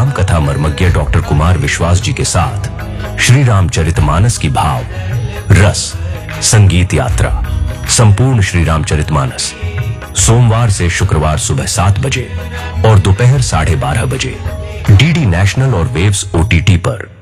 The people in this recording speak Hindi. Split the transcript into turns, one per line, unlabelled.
राम कथा मर्मज्ञ डॉक्टर कुमार विश्वास जी के साथ श्री रामचरितमानस की भाव रस संगीत यात्रा संपूर्ण श्री रामचरितमानस सोमवार से शुक्रवार सुबह 7 बजे और दोपहर 12:30 बजे डीडी नेशनल और वेव्स OTT पर